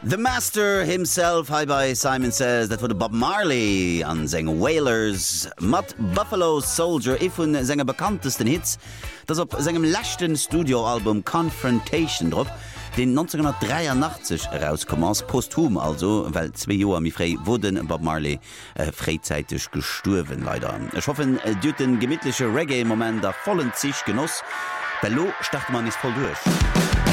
The Master himself, hi by Simon Says, dat wurde Bob Marley an seng Wailers, mat Buffalo Soldier, vun senger bekanntesten Hits, das op segem lächten Studioalbum Confrontation drop, den 1983 herauskommmers posthum, also weil 2 Joer miré wurden Bob Marley freizeitig gestorven leider. Ich hoffe, du den gemidtliche Reggae-Moment der vollen Zich genoss. Bello start man is voll durch.